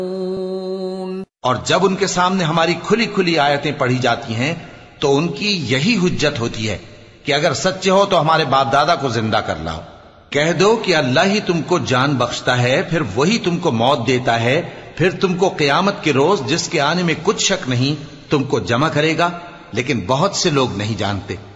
और जब उनके सामने हमारी खुली खुली आयतें पढ़ी जाती हैं तो उनकी यही हुज्जत होती है कि अगर सच्चे हो तो हमारे बाप दादा को जिंदा कर लाओ। कह दो कि अल्लाह ही तुमको जान बख्शता है, फिर वही तुमको मौत देता है, फिर तुमको क़यामत के रोज जिसके आने में कुछ शक नहीं तुमको जमा करेगा, लेकिन बहुत से लोग नहीं जानते।